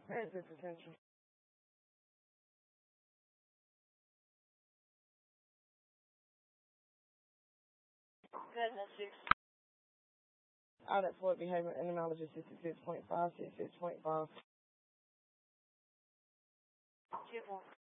Transit potential. Goodness, 6. Audit Floyd Behavior Entomology 66.5, 66.5. 2.